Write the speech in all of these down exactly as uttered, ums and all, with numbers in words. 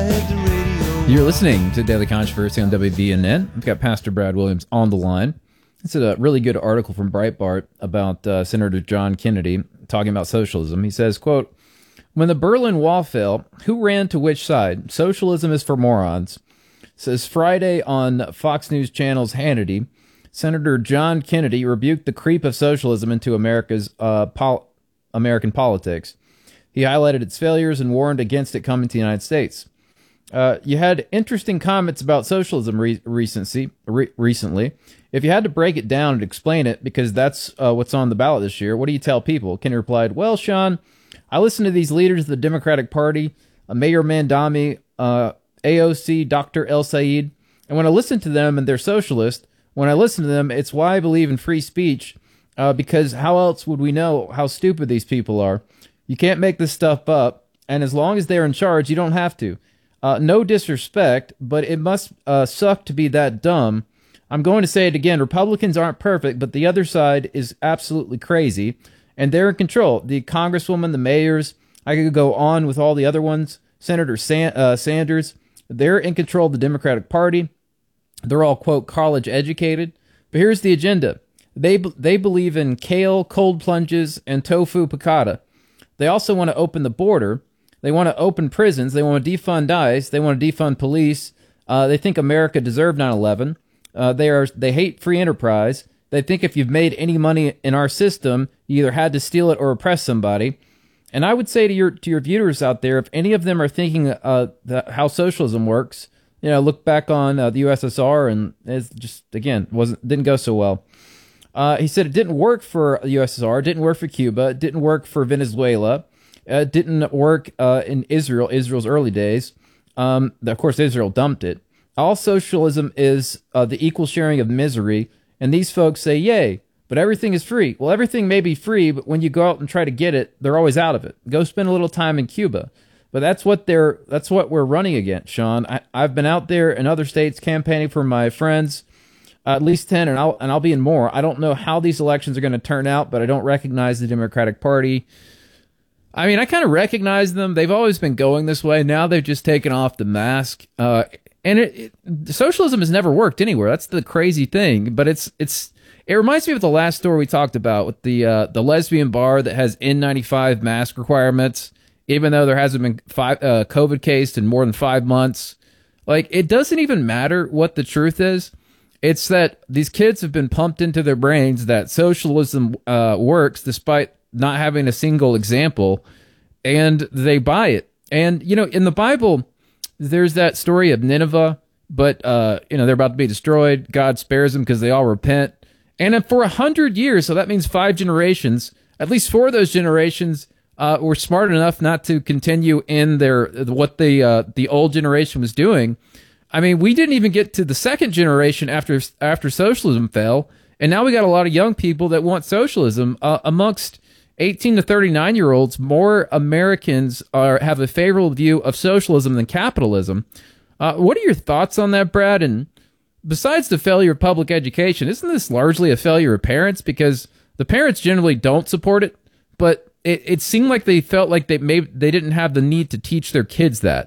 had the radio. You're listening to Daily Controversy on W B N N. We've got Pastor Brad Williams on the line. It's a really good article from Breitbart about uh, Senator John Kennedy talking about socialism. He says, quote, "When the Berlin Wall fell, who ran to which side? Socialism is for morons." Says Friday on Fox News Channel's Hannity, Senator John Kennedy rebuked the creep of socialism into America's uh, pol- American politics. He highlighted its failures and warned against it coming to the United States. Uh, you had interesting comments about socialism re- recency, re- recently. If you had to break it down and explain it, because that's uh, what's on the ballot this year, what do you tell people? Kennedy replied, "Well, Sean, I listen to these leaders of the Democratic Party, uh, Mayor Mandami, uh, A O C, Doctor El Sayed, and when I listen to them and they're socialist, when I listen to them, it's why I believe in free speech, uh, because how else would we know how stupid these people are? You can't make this stuff up, and as long as they're in charge, you don't have to. Uh, no disrespect, but it must uh, suck to be that dumb. I'm going to say it again. Republicans aren't perfect, but the other side is absolutely crazy, and they're in control. The congresswoman, the mayors, I could go on with all the other ones. Senator San- uh, Sanders, they're in control of the Democratic Party. They're all, quote, college educated. But here's the agenda. They they believe in kale, cold plunges, and tofu piccata. They also want to open the border. They want to open prisons. They want to defund ICE. They want to defund police. Uh, they think America deserved nine eleven. Uh, they are they hate free enterprise. They think if you've made any money in our system, you either had to steal it or oppress somebody. And I would say to your to your viewers out there, if any of them are thinking uh, the, how socialism works, you know, look back on uh, the U S S R, and it's just again wasn't didn't go so well. Uh, he said it didn't work for the U S S R, it didn't work for Cuba, it didn't work for Venezuela. Uh, it didn't work uh, in Israel, Israel's early days. Um, of course, Israel dumped it. All socialism is uh, the equal sharing of misery, and these folks say, yay, but everything is free. Well, everything may be free, but when you go out and try to get it, they're always out of it. Go spend a little time in Cuba. But that's what they're that's what we're running against, Sean. I, I've been out there in other states campaigning for my friends, uh, at least ten, and I'll, and I'll be in more. I don't know how these elections are going to turn out, but I don't recognize the Democratic Party. I mean, I kind of recognize them. They've always been going this way. Now they've just taken off the mask. Uh, and it, it, socialism has never worked anywhere. That's the crazy thing. But it's it's it reminds me of the last story we talked about with the uh, the lesbian bar that has N ninety-five mask requirements, even though there hasn't been five uh, COVID case in more than five months. Like, it doesn't even matter what the truth is. It's that these kids have been pumped into their brains that socialism uh, works despite not having a single example, and they buy it. And, you know, in the Bible, there's that story of Nineveh, but, uh, you know, they're about to be destroyed. God spares them because they all repent. And then for a hundred years, so that means five generations, at least four of those generations uh, were smart enough not to continue in their what the uh, the old generation was doing. I mean, we didn't even get to the second generation after after socialism fell, and now we got a lot of young people that want socialism uh, amongst eighteen to thirty-nine year olds. More Americans are have a favorable view of socialism than capitalism. Uh, what are your thoughts on that, Brad? And besides the failure of public education, isn't this largely a failure of parents? Because the parents generally don't support it, but it, it seemed like they felt like they maybe they didn't have the need to teach their kids that.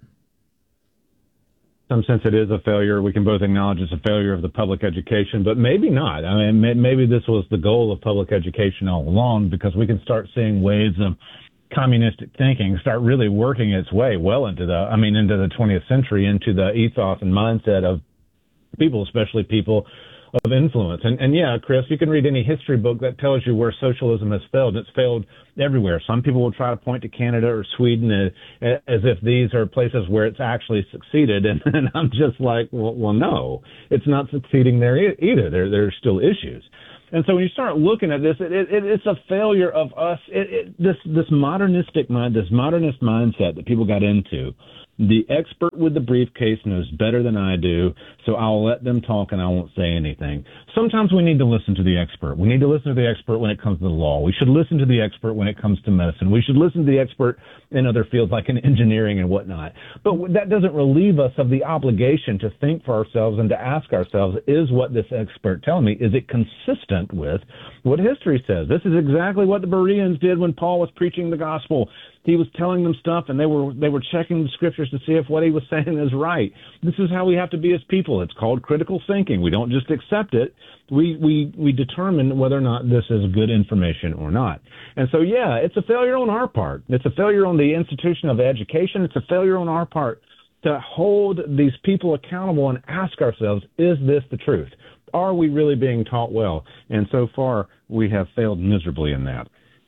In some sense, it is a failure. We can both acknowledge it's a failure of the public education, but maybe not. I mean, may, maybe this was the goal of public education all along, because we can start seeing waves of communistic thinking start really working its way well into the, I mean, into the twentieth century, into the ethos and mindset of people, especially people of influence. And, and yeah, Chris, you can read any history book that tells you where socialism has failed. It's failed everywhere. Some people will try to point to Canada or Sweden as, as if these are places where it's actually succeeded. And, and I'm just like, well, well, no, it's not succeeding there e- either. There, there are still issues. And so when you start looking at this, it, it, it's a failure of us. It, it, this this modernistic mind, this modernist mindset that people got into. The expert with the briefcase knows better than I do, so I'll let them talk and I won't say anything. Sometimes we need to listen to the expert. We need to listen to the expert when it comes to the law. We should listen to the expert when it comes to medicine. We should listen to the expert in other fields like in engineering and whatnot. But that doesn't relieve us of the obligation to think for ourselves and to ask ourselves, is what this expert telling me, is it consistent with what history says? This is exactly what the Bereans did when Paul was preaching the gospel. He was telling them stuff, and they were they were checking the scriptures to see if what he was saying is right. This is how we have to be as people. It's called critical thinking. We don't just accept it. We we we determine whether or not this is good information or not. And so, yeah, it's a failure on our part. It's a failure on the institution of education. It's a failure on our part to hold these people accountable and ask ourselves, is this the truth? Are we really being taught well? And so far, we have failed miserably in that.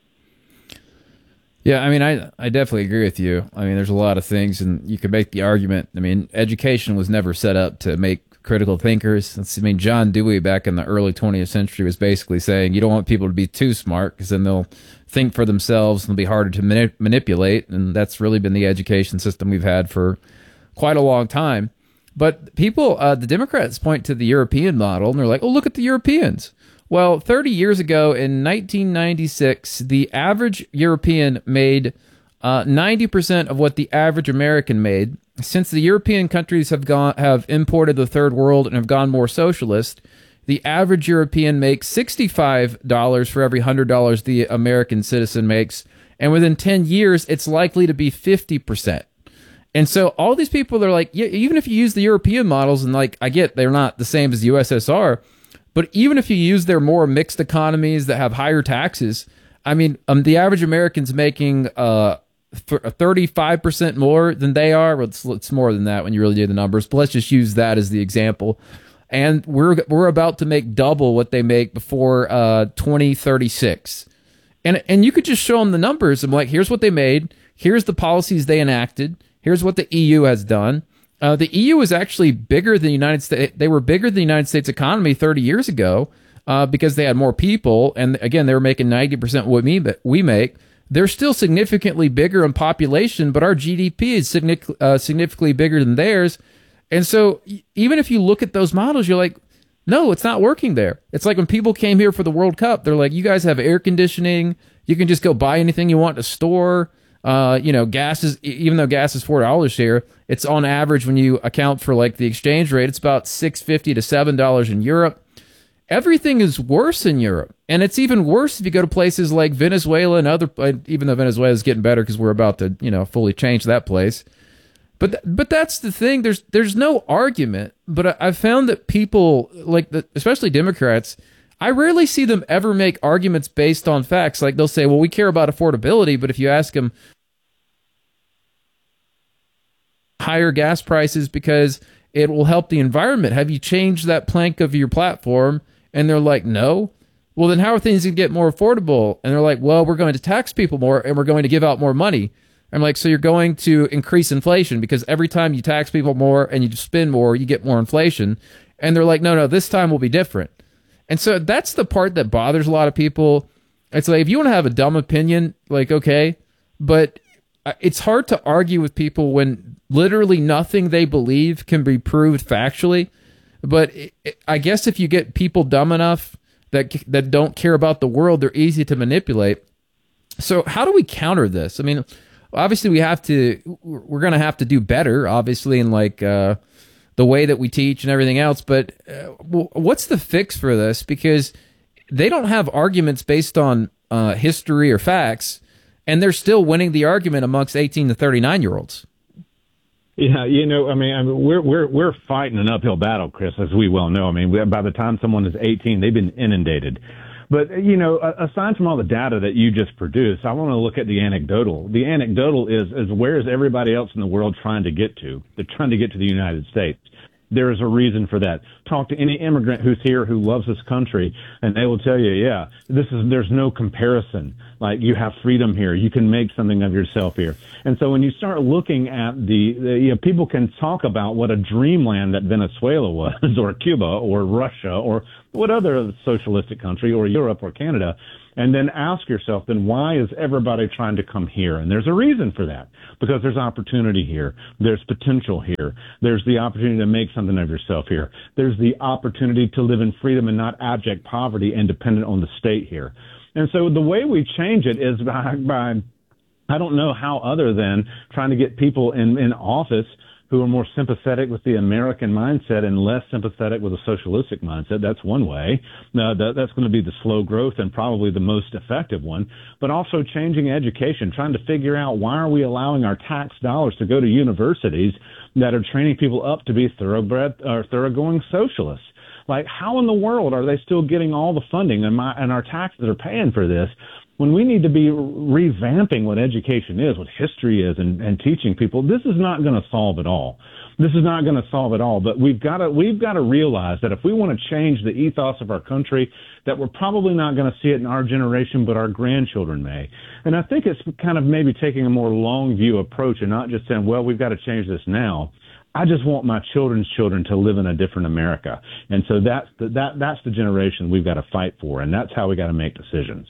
Yeah, I mean, I, I definitely agree with you. I mean, there's a lot of things, and you could make the argument. I mean, education was never set up to make critical thinkers. That's, I mean, John Dewey back in the early twentieth century was basically saying you don't want people to be too smart because then they'll think for themselves and they'll be harder to mani- manipulate. And that's really been the education system we've had for quite a long time. But people, uh, the Democrats point to the European model, and they're like, oh, look at the Europeans. Well, thirty years ago in nineteen ninety-six, the average European made uh, ninety percent of what the average American made. Since the European countries have gone have imported the third world and have gone more socialist, the average European makes sixty-five dollars for every one hundred dollars the American citizen makes. And within ten years, it's likely to be fifty percent. And so all these people are like, yeah, even if you use the European models, and like, I get they're not the same as the U S S R, but even if you use their more mixed economies that have higher taxes, I mean, um, the average American's making uh, thirty-five percent more than they are. Well, it's, it's more than that when you really do the numbers, but let's just use that as the example. And we're we're about to make double what they make before uh, twenty thirty-six. And, and you could just show them the numbers. I'm like, here's what they made. Here's the policies they enacted. Here's what the E U has done. Uh, the E U is actually bigger than the United States. They were bigger than the United States economy thirty years ago uh, because they had more people. And again, they were making ninety percent what we, we make. They're still significantly bigger in population, but our G D P is signific- uh, significantly bigger than theirs. And so even if you look at those models, you're like, no, it's not working there. It's like when people came here for the World Cup, they're like, you guys have air conditioning. You can just go buy anything you want at a store. Uh, you know, gas is, even though gas is four dollars here, it's on average when you account for like the exchange rate, it's about six fifty to seven dollars in Europe. Everything is worse in Europe. And it's even worse if you go to places like Venezuela and other, even though Venezuela is getting better because we're about to, you know, fully change that place. But, th- but that's the thing. There's, there's no argument, but I, I've found that people like the, especially Democrats, I rarely see them ever make arguments based on facts. Like they'll say, well, we care about affordability, but if you ask them higher gas prices because it will help the environment, have you changed that plank of your platform? And they're like, no. Well, then how are things going to get more affordable? And they're like, well, we're going to tax people more and we're going to give out more money. I'm like, so you're going to increase inflation because every time you tax people more and you spend more, you get more inflation. And they're like, no, no, this time will be different. And so that's the part that bothers a lot of people. It's like, if you want to have a dumb opinion, like, okay, but it's hard to argue with people when literally nothing they believe can be proved factually. But it, it, I guess if you get people dumb enough that that don't care about the world, they're easy to manipulate. So how do we counter this? I mean, obviously we have to, we're going to have to do better, obviously, in like, uh, the way that we teach and everything else, but uh, what's the fix for this? Because they don't have arguments based on uh, history or facts, and they're still winning the argument amongst eighteen to thirty-nine year olds. Yeah, you know, I mean, I mean, we're we're we're fighting an uphill battle, Chris, as we well know. I mean, by the time someone is eighteen, they've been inundated. But, you know, aside from all the data that you just produced, I want to look at the anecdotal. The anecdotal is, is where is everybody else in the world trying to get to? They're trying to get to the United States. There is a reason for that. Talk to any immigrant who's here who loves this country, and they will tell you, yeah, this is, there's no comparison. Like, you have freedom here. You can make something of yourself here. And so when you start looking at the, the you know, people can talk about what a dreamland that Venezuela was, or Cuba, or Russia, or what other socialistic country, or Europe, or Canada, and then ask yourself, then why is everybody trying to come here? And there's a reason for that, because there's opportunity here. There's potential here. There's the opportunity to make something of yourself here. There's the opportunity to live in freedom and not abject poverty and dependent on the state here. And so the way we change it is by, by I don't know how other than trying to get people in, in office who are more sympathetic with the American mindset and less sympathetic with a socialistic mindset. That's one way. Uh, that, that's going to be the slow growth and probably the most effective one. But also changing education, trying to figure out why are we allowing our tax dollars to go to universities that are training people up to be thoroughbred or thoroughgoing socialists. Like, how in the world are they still getting all the funding and, my, and our taxes are paying for this when we need to be revamping what education is, what history is, and, and teaching people? This is not going to solve it all. This is not going to solve it all. But we've got to we've got to realize that if we want to change the ethos of our country, that we're probably not going to see it in our generation, but our grandchildren may. And I think it's kind of maybe taking a more long view approach and not just saying, well, we've got to change this now. I just want my children's children to live in a different America. And so that's the, that that's the generation we've got to fight for, and that's how we got to make decisions.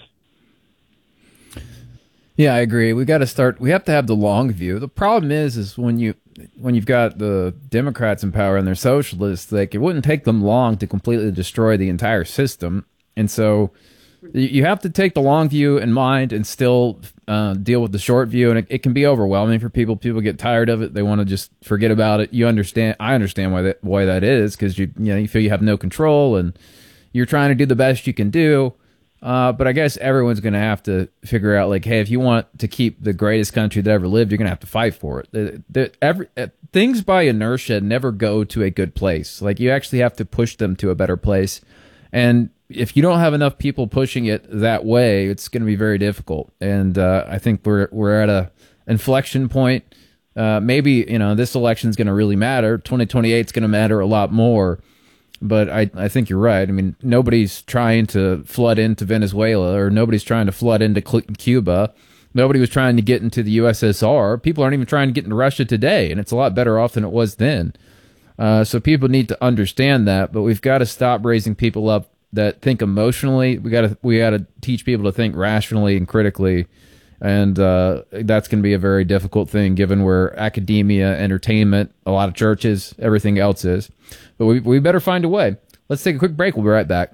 Yeah, I agree. We got to start. We have to have the long view. The problem is, is when you when you've got the Democrats in power and they're socialists, like, it wouldn't take them long to completely destroy the entire system. And so you have to take the long view in mind and still uh, deal with the short view. And it, it can be overwhelming for people. People get tired of it. They want to just forget about it. You understand? I understand why that why that is, because you you know you feel you have no control and you're trying to do the best you can do. Uh, but I guess everyone's going to have to figure out, like, hey, if you want to keep the greatest country that ever lived, you're going to have to fight for it. The, the, every, uh, things by inertia never go to a good place. Like, you actually have to push them to a better place. And if you don't have enough people pushing it that way, it's going to be very difficult. And uh, I think we're we're at a inflection point. Uh, maybe, you know, this election is going to really matter. twenty twenty-eight is going to matter a lot more. But I, I think you're right. I mean, nobody's trying to flood into Venezuela, or nobody's trying to flood into Cuba. Nobody was trying to get into the U S S R. People aren't even trying to get into Russia today, and it's a lot better off than it was then. Uh, so people need to understand that, but we've got to stop raising people up that think emotionally. We got to we got to teach people to think rationally and critically, and uh, that's going to be a very difficult thing given where academia, entertainment, a lot of churches, everything else is. But we we better find a way. Let's take a quick break. We'll be right back.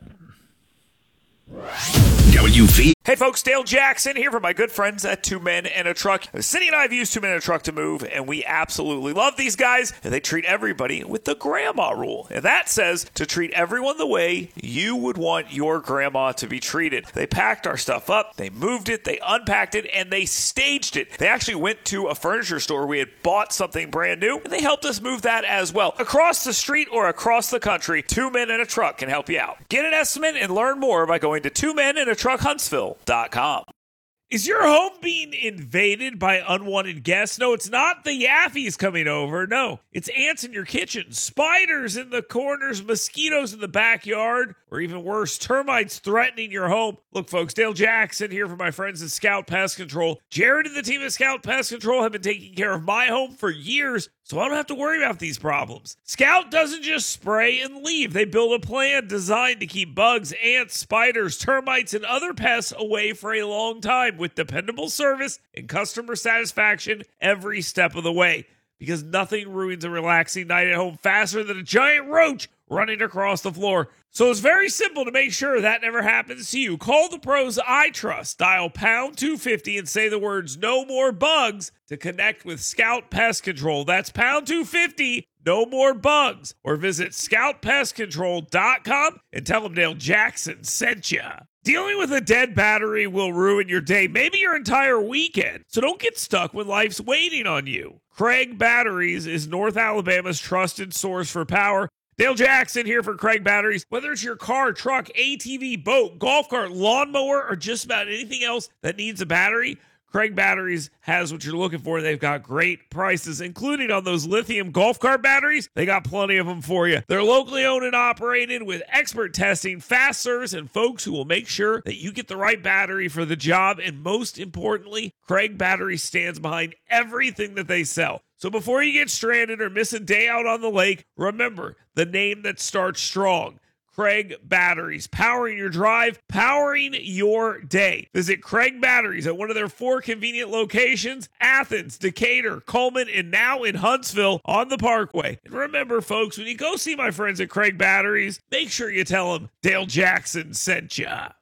W V. Hey folks, Dale Jackson here for my good friends at Two Men and a Truck. Cindy and I have used Two Men and a Truck to move, and we absolutely love these guys. And they treat everybody with the grandma rule. And that says to treat everyone the way you would want your grandma to be treated. They packed our stuff up, they moved it, they unpacked it, and they staged it. They actually went to a furniture store. We had bought something brand new, and they helped us move that as well. Across the street or across the country, Two Men and a Truck can help you out. Get an estimate and learn more by going to Two Men and a Truck Huntsville dot com. Is your home being invaded by unwanted guests? No, it's not the Yaffies coming over. No, it's ants in your kitchen, spiders in the corners, mosquitoes in the backyard, or even worse, termites threatening your home. Look, folks, Dale Jackson here for my friends at Scout Pest Control. Jared and the team at Scout Pest Control have been taking care of my home for years, so I don't have to worry about these problems. Scout doesn't just spray and leave. They build a plan designed to keep bugs, ants, spiders, termites, and other pests away for a long time with dependable service and customer satisfaction every step of the way. Because nothing ruins a relaxing night at home faster than a giant roach running across the floor. So it's very simple to make sure that never happens to you. Call the pros I trust. Dial pound two fifty and say the words "no more bugs" to connect with Scout Pest Control. That's pound two fifty, no more bugs. Or visit scout pest control dot com and tell them Dale Jackson sent you. Dealing with a dead battery will ruin your day, maybe your entire weekend. So don't get stuck when life's waiting on you. Craig Batteries is North Alabama's trusted source for power. Dale Jackson here for Craig Batteries. Whether it's your car, truck, A T V, boat, golf cart, lawnmower, or just about anything else that needs a battery, Craig Batteries has what you're looking for. They've got great prices, including on those lithium golf cart batteries. They got plenty of them for you. They're locally owned and operated with expert testing, fast service, and folks who will make sure that you get the right battery for the job. And most importantly, Craig Batteries stands behind everything that they sell. So before you get stranded or miss a day out on the lake, remember the name that starts strong. Craig Batteries, powering your drive, powering your day. Visit Craig Batteries at one of their four convenient locations, Athens, Decatur, Coleman, and now in Huntsville on the Parkway. And remember, folks, when you go see my friends at Craig Batteries, make sure you tell them Dale Jackson sent ya.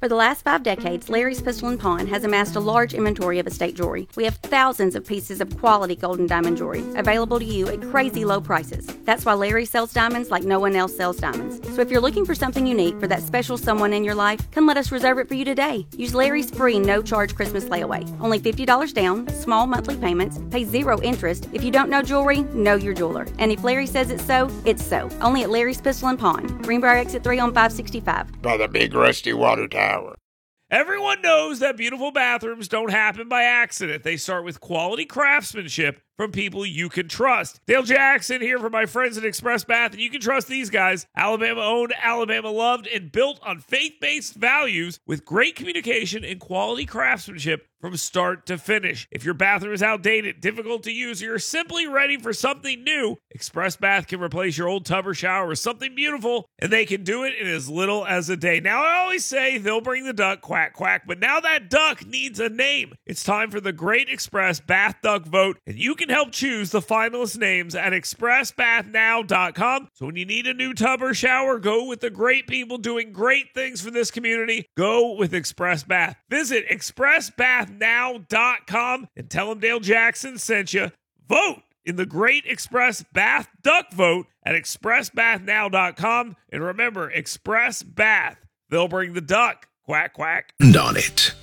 For the last five decades, Larry's Pistol and Pawn has amassed a large inventory of estate jewelry. We have thousands of pieces of quality gold and diamond jewelry available to you at crazy low prices. That's why Larry sells diamonds like no one else sells diamonds. So if you're looking for something unique for that special someone in your life, come let us reserve it for you today. Use Larry's free no-charge Christmas layaway. Only fifty dollars down, small monthly payments, pay zero interest. If you don't know jewelry, know your jeweler. And if Larry says it's so, it's so. Only at Larry's Pistol and Pawn. Greenbrier Exit three on five sixty-five. By the big rusty water tower. Everyone knows that beautiful bathrooms don't happen by accident. They start with quality craftsmanship from people you can trust. Dale Jackson here for my friends at Express Bath, and you can trust these guys. Alabama owned, Alabama loved, and built on faith-based values with great communication and quality craftsmanship from start to finish. If your bathroom is outdated, difficult to use, or you're simply ready for something new, Express Bath can replace your old tub or shower with something beautiful, and they can do it in as little as a day. Now, I always say they'll bring the duck, quack, quack, but now that duck needs a name. It's time for the Great Express Bath Duck Vote, and you can help choose the finalist names at express bath now dot com. So when you need a new tub or shower, go with the great people doing great things for this community. Go with Express Bath. Visit express bath now dot com and tell them Dale Jackson sent you. Vote in the Great Express Bath Duck Vote at express bath now dot com. And remember, Express Bath, they'll bring the duck. Quack, quack. And on it.